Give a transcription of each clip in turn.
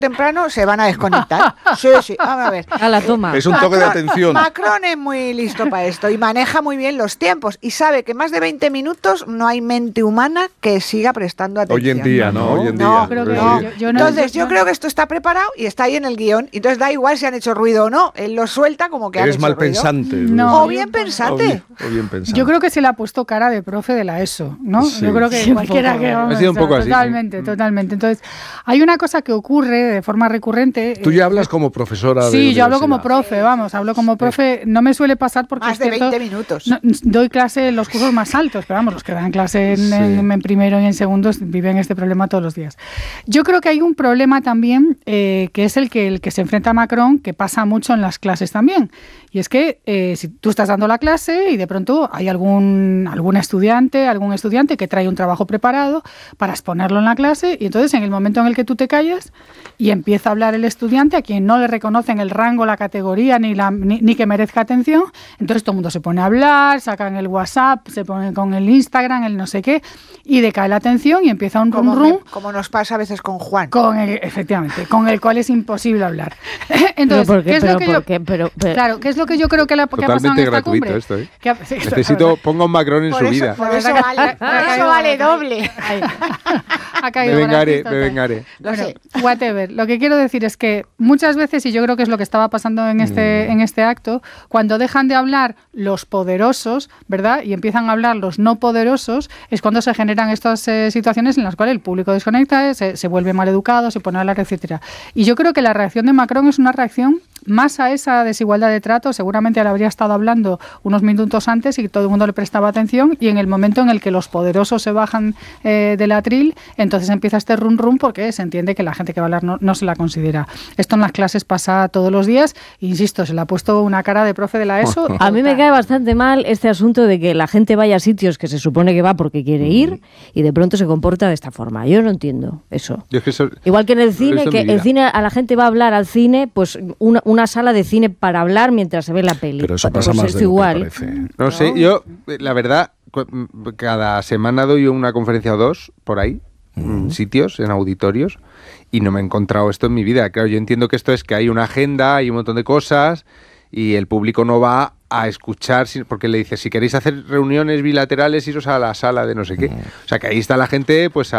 temprano se van a desconectar. Sí, vamos a ver. A la toma. Es un toque de atención. Macron es muy listo para esto y maneja muy bien los tiempos y sabe que más de 20 minutos no hay mente humana que siga prestando atención. Hoy en día, ¿no? Hoy en día. Entonces, yo creo que esto está preparado y está ahí en el guión. Entonces, da igual si han hecho ruido o no. Él lo suelta como que han hecho ruido. Eres malpensante. No. O bien pensante. O bien pensante. Yo creo que se le ha puesto cara de profe de la ESO, ¿no? Sí. Yo creo que Sí, cualquiera que... Ha sido un poco así. Totalmente. Entonces, hay una cosa que ocurre de forma recurrente. Tú ya hablas como profesora de Sí, yo hablo como universidad. profe, hablo como profe. No me suele pasar porque Más es de cierto, 20 minutos. no, doy clase en los cursos más altos, pero vamos, los que dan clase en primero y en segundo viven este problema todos los días. Yo creo que hay un problema también que es el que se enfrenta a Macron, que pasa mucho en las clases también. Y es que si tú estás dando la clase y de pronto hay algún estudiante que trae un trabajo preparado para exponerlo en la clase, y entonces en el momento en el que tú te callas y empieza a hablar el estudiante a quien no le reconocen el rango, la categoría ni que merezca atención, entonces todo el mundo se pone a hablar, sacan el WhatsApp, se ponen con el Instagram, el no sé qué, y decae la atención y empieza un rum-rum. Como nos pasa a veces con Juan. Efectivamente, con el cual es imposible hablar. Entonces, ¿qué es lo que yo creo que ha pasado en esta gratuito cumbre? esto, ¿eh? Ponga un Macron en su vida. Por eso vale doble. Ha caído me gratis, vengaré. Bueno, whatever. Lo que quiero decir es que muchas veces, y yo creo que es lo que estaba pasando en este acto, cuando dejan de hablar los poderosos, ¿verdad? Y empiezan a hablar los no poderosos, es cuando se generan estas situaciones en las cuales el público desconecta, se vuelve mal educado, se pone a hablar, etcétera. Y yo creo que la reacción de Macron es una reacción más a esa desigualdad de trato. Seguramente él habría estado hablando unos minutos antes y todo el mundo le prestaba atención, y en el momento en el que los poderosos se bajan del atril, entonces empieza este rum porque se entiende que la gente que va a hablar no se la considera. Esto en las clases pasa todos los días. Insisto, se le ha puesto una cara de profe de la ESO. A mí me cae bastante mal este asunto de que la gente vaya a sitios que se supone que va porque quiere ir y de pronto se comporta de esta forma. Yo no entiendo eso. Igual que en el cine, que el cine, a la gente va a hablar al cine, pues una sala de cine para hablar mientras se ve la peli. Pero eso pasa más de igual. lo que parece. No sé, yo, la verdad, cada semana doy una conferencia o dos por ahí, en sitios, en auditorios, y no me he encontrado esto en mi vida. Claro, yo entiendo que esto es que hay una agenda, hay un montón de cosas, y el público no va a escuchar, porque le dice, si queréis hacer reuniones bilaterales, iros a la sala de no sé qué. O sea, que ahí está la gente, pues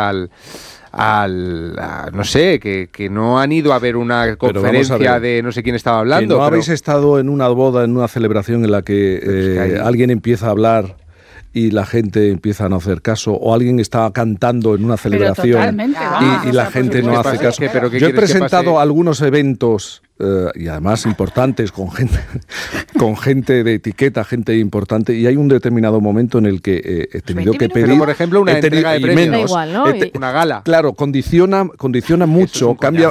no sé, que no han ido a ver una conferencia de no sé quién estaba hablando. ¿No habéis estado en una boda, en una celebración en la que alguien empieza a hablar y la gente empieza a no hacer caso, o alguien está cantando en una celebración y la gente no hace caso? Yo he presentado algunos eventos y además importantes con gente de etiqueta, gente importante, y hay un determinado momento en el que he tenido que pedir, pero por ejemplo, una entrega de premios, da igual, ¿no? Una gala. Claro, condiciona mucho, cambia.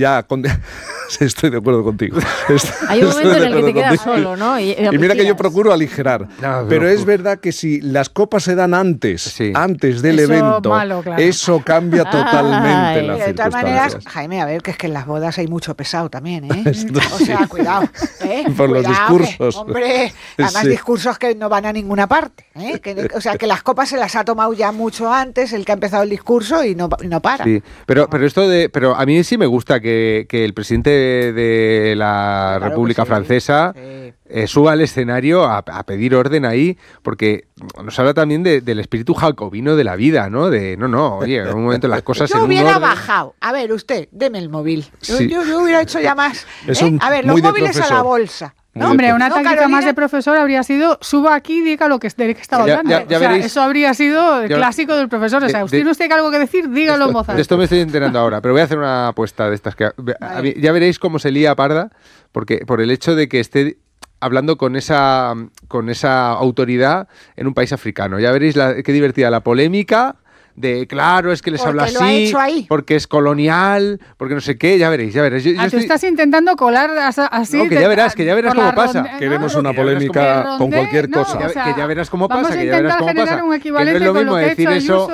Estoy de acuerdo contigo. Hay un momento en el que te quedas solo, ¿no? Y mira que yo procuro aligerar, pero es verdad que si las copas se dan antes del evento, eso cambia totalmente las circunstancias. De todas maneras, Jaime, a ver, que es que en las bodas hay mucho pesado también, ¿eh? O sea, cuidado. Por los discursos. Hombre, además discursos que no van a ninguna parte, ¿eh? O sea, que las copas se las ha tomado ya mucho antes, el que ha empezado el discurso y no para. Sí, pero a mí sí me gusta que el presidente de la República Francesa suba al escenario a pedir orden ahí, porque nos habla también del espíritu jacobino de la vida, ¿no? Oye, en un momento las cosas yo hubiera bajado. A ver, usted, deme el móvil. Yo hubiera hecho ya más. A ver, los móviles a la bolsa. No, hombre, una táctica más de profesor habría sido: suba aquí y diga de qué estaba hablando. Eso habría sido el clásico del profesor. O sea, ¿tiene usted algo que decir? Dígalo en voz alta. De esto me estoy enterando ahora, pero voy a hacer una apuesta de estas ya veréis cómo se lía parda, porque por el hecho de que esté hablando con esa autoridad en un país africano. Ya veréis qué divertida la polémica. Claro, es que les habla así, porque es colonial, porque no sé qué, ya veréis. Tú estás intentando colar así. No, que ya verás cómo pasa. Queremos una polémica con cualquier cosa. Que ya verás cómo pasa, que ya verás cómo pasa. Que no es lo mismo decir eso,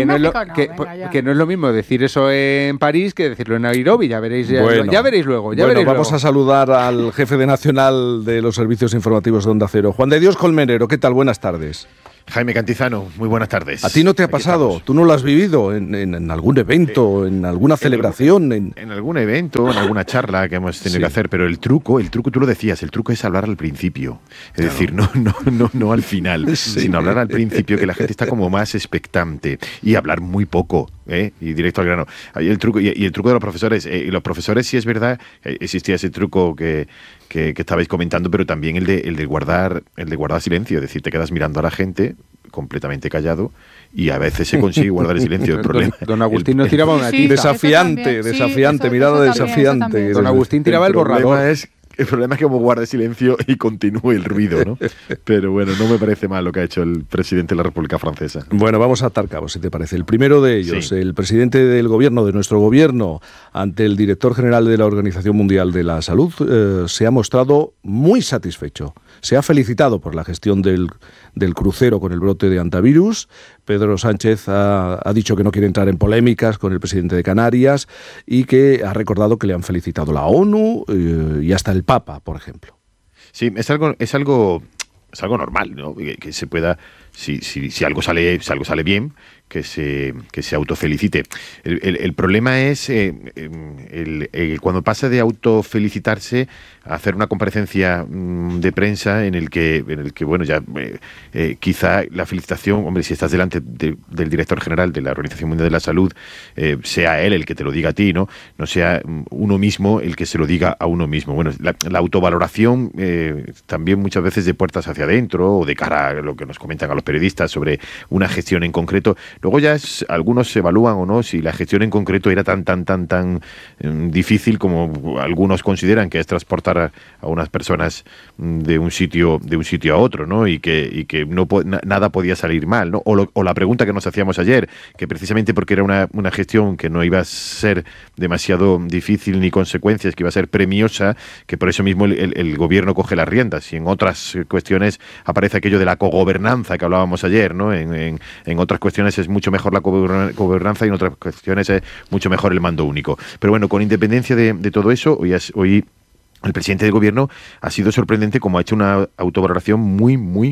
que no es lo mismo decir eso en París que decirlo en Nairobi. Ya veréis luego. Vamos a saludar al jefe nacional de los servicios informativos de Onda Cero, Juan de Dios Colmenero. ¿Qué tal? Buenas tardes. Jaime Cantizano, muy buenas tardes. ¿A ti no te ha pasado? Estamos. ¿Tú no lo has vivido en algún evento, en alguna celebración? En algún evento, en alguna charla que hemos tenido que hacer, pero el truco, tú lo decías, el truco es hablar al principio. Es decir, no al final, sino hablar al principio, que la gente está como más expectante, y hablar muy poco, y directo al grano. Y el truco de los profesores, los profesores sí es verdad, existía ese truco que estabais comentando, pero también el de guardar silencio, es decir, te quedas mirando a la gente completamente callado y a veces se consigue guardar el silencio. El problema, don Agustín nos tiraba una tiza. Desafiante, mirada desafiante. Don Agustín tiraba el borrador. El problema es que como guarde silencio y continúe el ruido, ¿no? Pero bueno, no me parece mal lo que ha hecho el presidente de la República Francesa. Bueno, vamos a atar cabos, si te parece. El primero de ellos, el presidente del gobierno, de nuestro gobierno, ante el director general de la Organización Mundial de la Salud, se ha mostrado muy satisfecho. Se ha felicitado por la gestión del crucero con el brote de hantavirus. Pedro Sánchez ha dicho que no quiere entrar en polémicas con el presidente de Canarias y que ha recordado que le han felicitado la ONU y hasta el Papa, por ejemplo. Sí, es algo normal, ¿no? Que se pueda, si algo sale bien, que se autofelicite. El problema es cuando pasa de autofelicitarse a hacer una comparecencia de prensa en el que bueno, ya quizá la felicitación, hombre, si estás delante del director general de la Organización Mundial de la Salud, sea él el que te lo diga a ti, no sea uno mismo el que se lo diga a uno mismo. Bueno, la autovaloración también muchas veces de puertas hacia adentro o de cara a lo que nos comentan a los periodistas sobre una gestión en concreto. Luego ya algunos se evalúan o no si la gestión en concreto era tan difícil como algunos consideran que es transportar a unas personas de un sitio a otro, ¿no? Y que nada podía salir mal, ¿no? O la pregunta que nos hacíamos ayer, que precisamente porque era una gestión que no iba a ser demasiado difícil ni consecuencias, que iba a ser premiosa, que por eso mismo el gobierno coge las riendas. Y en otras cuestiones aparece aquello de la cogobernanza que hablábamos ayer, ¿no? En otras cuestiones es mucho mejor la gobernanza y en otras cuestiones es mucho mejor el mando único. Pero bueno, con independencia de todo eso, hoy el presidente del gobierno ha sido sorprendente como ha hecho una autovaloración muy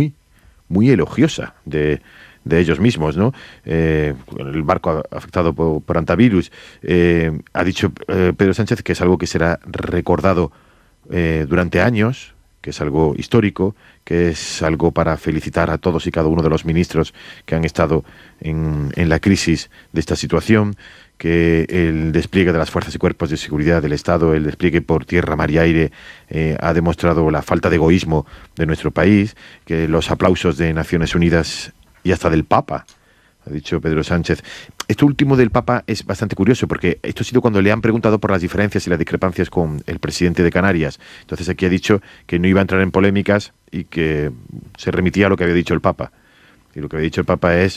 elogiosa de ellos mismos, ¿no? El barco afectado por hantavirus. Ha dicho Pedro Sánchez que es algo que será recordado durante años, que es algo histórico, que es algo para felicitar a todos y cada uno de los ministros que han estado en la crisis de esta situación, que el despliegue de las fuerzas y cuerpos de seguridad del Estado, el despliegue por tierra, mar y aire, ha demostrado la falta de egoísmo de nuestro país, que los aplausos de Naciones Unidas y hasta del Papa, ha dicho Pedro Sánchez. Esto último del Papa es bastante curioso, porque esto ha sido cuando le han preguntado por las diferencias y las discrepancias con el presidente de Canarias. Entonces aquí ha dicho que no iba a entrar en polémicas y que se remitía a lo que había dicho el Papa. Y lo que había dicho el Papa es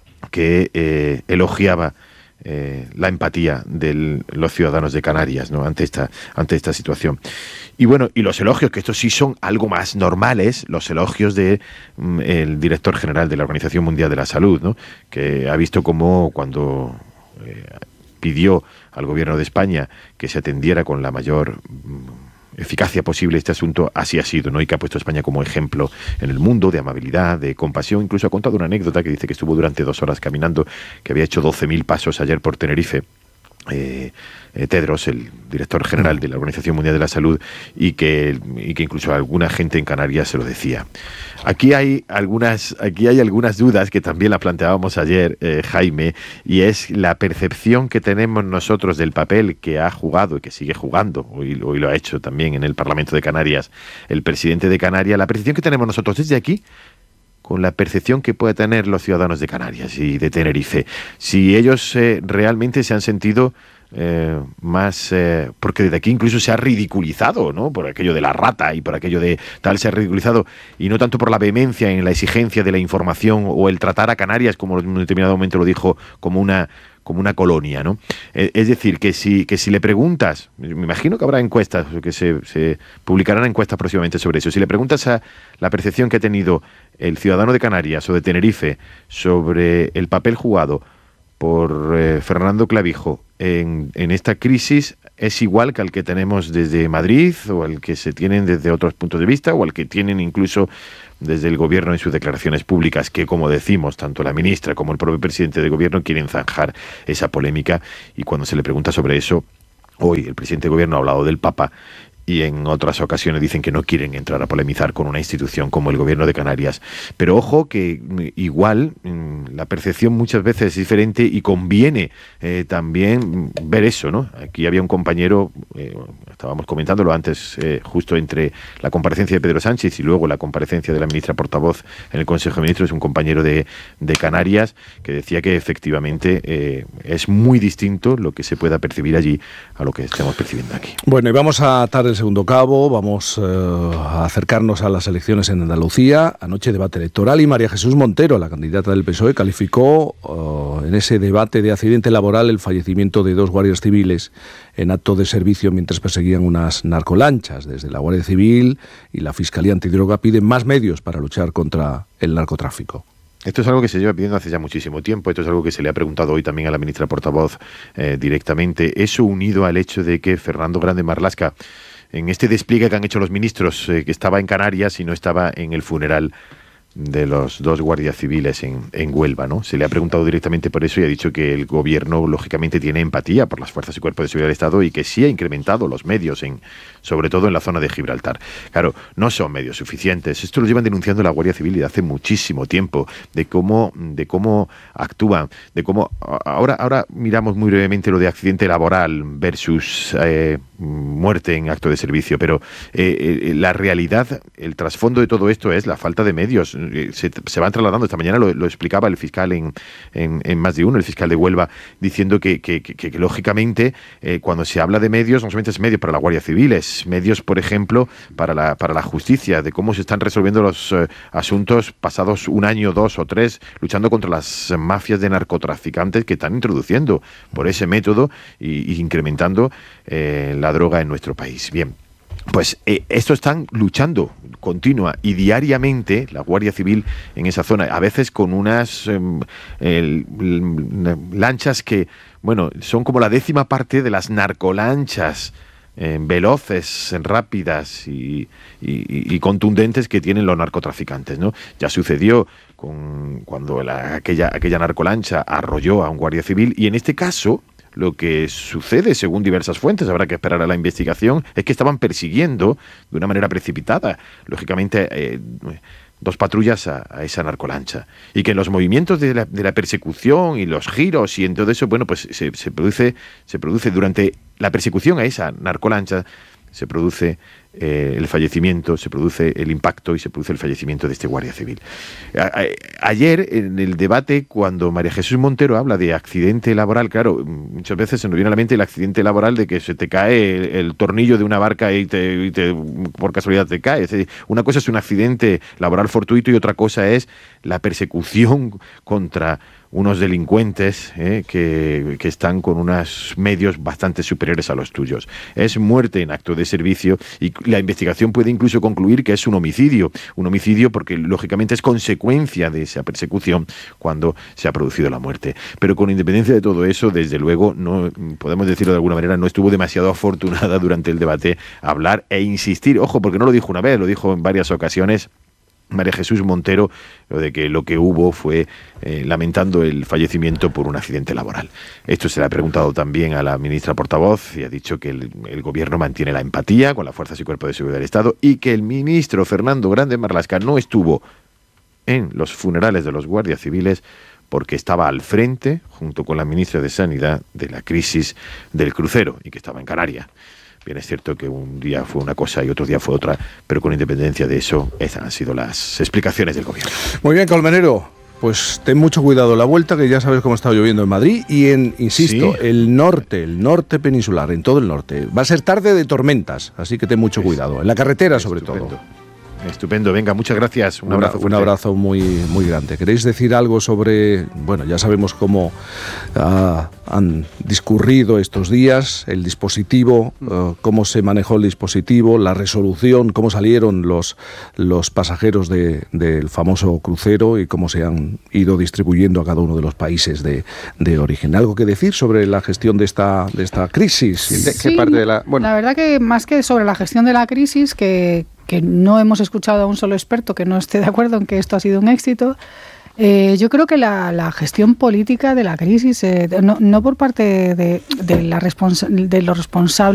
que elogiaba la empatía de los ciudadanos de Canarias, ¿no? ante esta situación. Y bueno, y los elogios, que estos sí son algo más normales, los elogios de el director general de la Organización Mundial de la Salud, ¿no? Que ha visto cómo cuando pidió al gobierno de España que se atendiera con la mayor eficacia posible este asunto, así ha sido, ¿no? Y que ha puesto a España como ejemplo en el mundo de amabilidad, de compasión. Incluso ha contado una anécdota que dice que estuvo durante 2 horas caminando, que había hecho 12.000 pasos ayer por Tenerife, Tedros, el director general de la Organización Mundial de la Salud, y que incluso alguna gente en Canarias se lo decía. Aquí hay algunas dudas que también las planteábamos ayer, Jaime, y es la percepción que tenemos nosotros del papel que ha jugado y que sigue jugando, hoy lo ha hecho también en el Parlamento de Canarias el presidente de Canarias, la percepción que tenemos nosotros desde aquí con la percepción que pueden tener los ciudadanos de Canarias y de Tenerife. Si ellos realmente se han sentido más... porque desde aquí incluso se ha ridiculizado, ¿no? Por aquello de la rata y por aquello de tal, se ha ridiculizado, y no tanto por la vehemencia en la exigencia de la información o el tratar a Canarias, como en un determinado momento lo dijo, como una colonia, ¿no? Es decir, que si le preguntas, me imagino que habrá encuestas, que se publicarán encuestas próximamente sobre eso, si le preguntas a la percepción que ha tenido el ciudadano de Canarias o de Tenerife sobre el papel jugado por Fernando Clavijo en esta crisis, es igual que al que tenemos desde Madrid o al que se tienen desde otros puntos de vista o al que tienen incluso desde el gobierno en sus declaraciones públicas, que, como decimos, tanto la ministra como el propio presidente del gobierno quieren zanjar esa polémica. Y cuando se le pregunta sobre eso, hoy el presidente del gobierno ha hablado del Papa, y en otras ocasiones dicen que no quieren entrar a polemizar con una institución como el Gobierno de Canarias. Pero ojo que igual la percepción muchas veces es diferente y conviene también ver eso, ¿no? Aquí había un compañero, estábamos comentándolo antes, justo entre la comparecencia de Pedro Sánchez y luego la comparecencia de la ministra portavoz en el Consejo de Ministros, un compañero de Canarias, que decía que efectivamente es muy distinto lo que se pueda percibir allí a lo que estemos percibiendo aquí. Bueno, y vamos a atar el segundo cabo, vamos a acercarnos a las elecciones en Andalucía. Anoche debate electoral y María Jesús Montero, la candidata del PSOE, calificó en ese debate de accidente laboral el fallecimiento de 2 guardias civiles en acto de servicio mientras perseguían unas narcolanchas. Desde la Guardia Civil y la Fiscalía Antidroga piden más medios para luchar contra el narcotráfico. Esto es algo que se lleva pidiendo hace ya muchísimo tiempo, esto es algo que se le ha preguntado hoy también a la ministra portavoz directamente. Eso unido al hecho de que Fernando Grande Marlaska, en este despliegue que han hecho los ministros, que estaba en Canarias y no estaba en el funeral de los 2 guardias civiles en Huelva, ¿no? Se le ha preguntado directamente por eso y ha dicho que el gobierno lógicamente tiene empatía por las fuerzas y cuerpos de seguridad del Estado y que sí ha incrementado los medios, sobre todo en la zona de Gibraltar. Claro, no son medios suficientes. Esto lo llevan denunciando la Guardia Civil desde hace muchísimo tiempo, de cómo actúan, de cómo... Ahora miramos muy brevemente lo de accidente laboral versus muerte en acto de servicio, pero la realidad, el trasfondo de todo esto es la falta de medios. Se van trasladando, esta mañana lo explicaba el fiscal en Más de Uno, el fiscal de Huelva, diciendo que lógicamente cuando se habla de medios, no solamente es medios para la Guardia Civil, es medios, por ejemplo, para la justicia, de cómo se están resolviendo los asuntos pasados 1 año, 2 o 3, luchando contra las mafias de narcotraficantes que están introduciendo por ese método y incrementando la droga en nuestro país. Bien. Pues esto están luchando continua y diariamente la Guardia Civil en esa zona, a veces con unas lanchas que, bueno, son como la 10ª parte de las narcolanchas veloces, rápidas y contundentes que tienen los narcotraficantes, ¿no? Ya sucedió cuando aquella narcolancha arrolló a un guardia civil y en este caso lo que sucede, según diversas fuentes, habrá que esperar a la investigación, es que estaban persiguiendo de una manera precipitada, lógicamente, 2 patrullas a esa narcolancha. Y que en los movimientos de la persecución y los giros y en todo eso, bueno, pues se produce durante la persecución a esa narcolancha, se produce el fallecimiento, se produce el impacto y se produce el fallecimiento de este guardia civil. Ayer, en el debate, cuando María Jesús Montero habla de accidente laboral, claro, muchas veces se nos viene a la mente el accidente laboral de que se te cae el tornillo de una barca y por casualidad te cae. Es decir, una cosa es un accidente laboral fortuito y otra cosa es la persecución contra unos delincuentes que están con unos medios bastante superiores a los tuyos. Es muerte en acto de servicio y la investigación puede incluso concluir que es un homicidio porque lógicamente es consecuencia de esa persecución cuando se ha producido la muerte. Pero con independencia de todo eso, desde luego, no podemos decirlo de alguna manera, no estuvo demasiado afortunada durante el debate hablar e insistir, ojo, porque no lo dijo una vez, lo dijo en varias ocasiones, María Jesús Montero, de que lo que hubo fue lamentando el fallecimiento por un accidente laboral. Esto se le ha preguntado también a la ministra portavoz y ha dicho que el gobierno mantiene la empatía con las fuerzas y cuerpos de seguridad del Estado y que el ministro Fernando Grande Marlaska no estuvo en los funerales de los guardias civiles porque estaba al frente, junto con la ministra de Sanidad, de la crisis del crucero y que estaba en Canarias. Bien, es cierto que un día fue una cosa y otro día fue otra, pero con independencia de eso, esas han sido las explicaciones del gobierno. Muy bien, Colmenero. Pues ten mucho cuidado la vuelta, que ya sabes cómo está lloviendo en Madrid y insisto, sí, el norte peninsular, en todo el norte. Va a ser tarde de tormentas, así que ten mucho cuidado. En la carretera, sobre todo. Estupendo, venga, muchas gracias. Un abrazo fuerte. Un abrazo muy, muy grande. ¿Queréis decir algo sobre, bueno, ya sabemos cómo han discurrido estos días, el dispositivo, cómo se manejó el dispositivo, la resolución, cómo salieron los pasajeros del famoso crucero y cómo se han ido distribuyendo a cada uno de los países de origen? ¿Algo que decir sobre la gestión de esta crisis? Sí, la verdad que más que sobre la gestión de la crisis, que no hemos escuchado a un solo experto que no esté de acuerdo en que esto ha sido un éxito, yo creo que la gestión política de la crisis, no por parte de los responsables